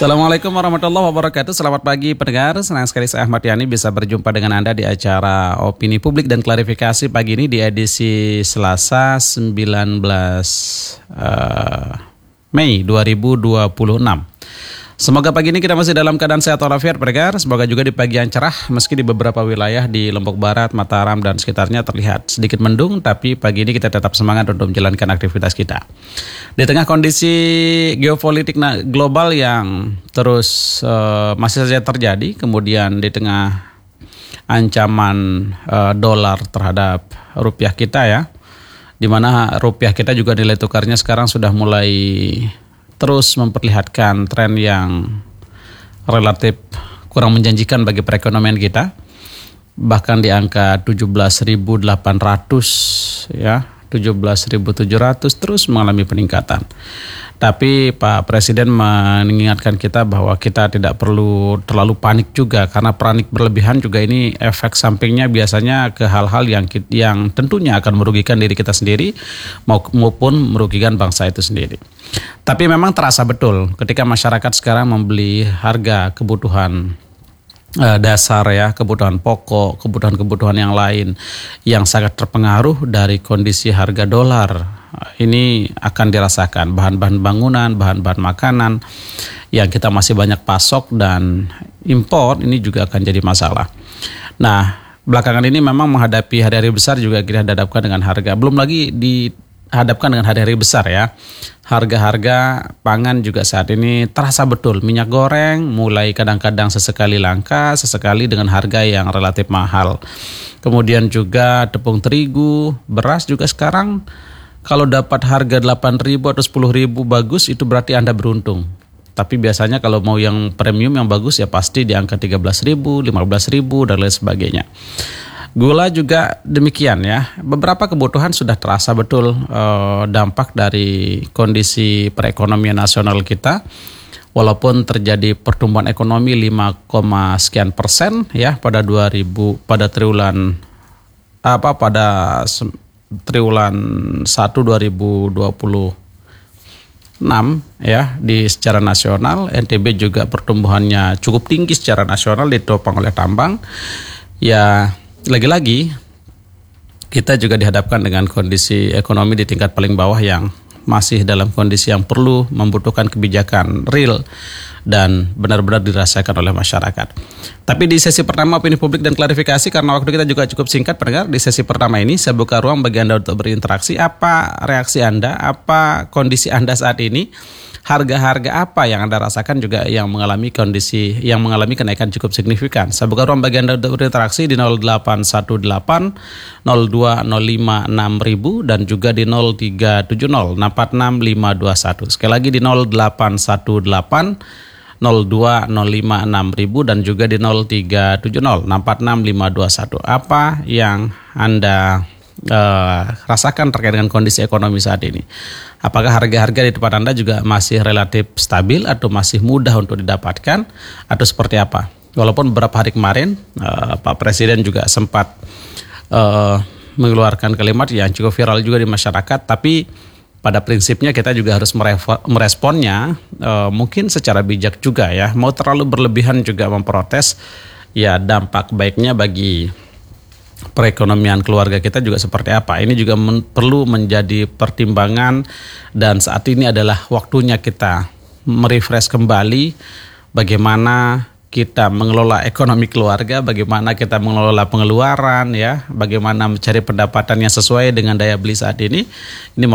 Assalamualaikum warahmatullahi wabarakatuh. Selamat pagi pendengar. Senang sekali saya Ahmad Yani bisa berjumpa dengan Anda di acara Opini Publik dan Klarifikasi pagi ini di edisi Selasa 19 Mei 2026. Semoga pagi ini kita masih dalam keadaan sehat walafiat pendengar. Semoga juga di pagi yang cerah meski di beberapa wilayah di Lombok Barat, Mataram dan sekitarnya terlihat sedikit mendung, tapi pagi ini kita tetap semangat untuk menjalankan aktivitas kita. Di tengah kondisi geopolitik global yang terus masih saja terjadi, kemudian di tengah ancaman dolar terhadap rupiah kita ya, di mana rupiah kita juga nilai tukarnya sekarang sudah mulai terus memperlihatkan tren yang relatif kurang menjanjikan bagi perekonomian kita, bahkan di angka 17.800 ya, 17.700 terus mengalami peningkatan. Tapi Pak Presiden mengingatkan kita bahwa kita tidak perlu terlalu panik juga, karena panik berlebihan juga ini efek sampingnya biasanya ke hal-hal yang tentunya akan merugikan diri kita sendiri maupun merugikan bangsa itu sendiri. Tapi memang terasa betul ketika masyarakat sekarang membeli harga kebutuhan dasar ya, kebutuhan pokok, kebutuhan-kebutuhan yang lain yang sangat terpengaruh dari kondisi harga dolar. Ini akan dirasakan bahan-bahan bangunan, bahan-bahan makanan yang kita masih banyak pasok dan impor, ini juga akan jadi masalah. Nah, belakangan ini memang menghadapi hari-hari besar juga kita hadapkan dengan harga, belum lagi dihadapkan dengan hari-hari besar ya. Harga-harga pangan juga saat ini terasa betul. Minyak goreng mulai kadang-kadang sesekali langka, sesekali dengan harga yang relatif mahal. Kemudian juga tepung terigu, beras juga sekarang kalau dapat harga 8.000 atau 10.000 bagus, itu berarti Anda beruntung. Tapi biasanya kalau mau yang premium yang bagus ya pasti di angka 13.000, 15.000 dan lain sebagainya. Gula juga demikian ya. Beberapa kebutuhan sudah terasa betul dampak dari kondisi perekonomian nasional kita. Walaupun terjadi pertumbuhan ekonomi 5, sekian persen ya pada triwulan 1 2026 ya di secara nasional. NTB juga pertumbuhannya cukup tinggi secara nasional ditopang oleh tambang. Ya, lagi-lagi kita juga dihadapkan dengan kondisi ekonomi di tingkat paling bawah yang masih dalam kondisi yang perlu membutuhkan kebijakan real dan benar-benar dirasakan oleh masyarakat. Tapi di sesi pertama Opini Publik dan Klarifikasi, karena waktu kita juga cukup singkat pendengar, di sesi pertama ini saya buka ruang bagi Anda untuk berinteraksi. Apa reaksi Anda? Apa kondisi Anda saat ini? Harga-harga apa yang Anda rasakan juga yang mengalami kenaikan cukup signifikan? Saya buka ruang bagi Anda untuk berinteraksi di 0818 0205 6000 dan juga di 0370 465 521. Sekali lagi di 0818 0205 6000 dan juga di 0370 465 521. Apa yang Anda rasakan terkait dengan kondisi ekonomi saat ini? Apakah harga-harga di tempat Anda juga masih relatif stabil atau masih mudah untuk didapatkan atau seperti apa? Walaupun beberapa hari kemarin Pak Presiden juga sempat mengeluarkan kalimat yang cukup viral juga di masyarakat, tapi pada prinsipnya kita juga harus meresponnya mungkin secara bijak juga ya. Mau terlalu berlebihan juga memprotes, ya dampak baiknya bagi perekonomian keluarga kita juga seperti apa. Ini juga perlu menjadi pertimbangan, dan saat ini adalah waktunya kita merefresh kembali bagaimana kita mengelola ekonomi keluarga, bagaimana kita mengelola pengeluaran ya, bagaimana mencari pendapatan yang sesuai dengan daya beli saat ini. Ini